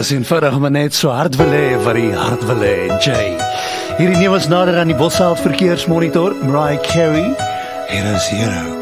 Dis eenvoudig maar net so hard wil hê wat die hart wil hê, Jay. Hierdie neem ons nader aan die Bosveld verkeersmonitor, Mariah Carey. Hier is Hero.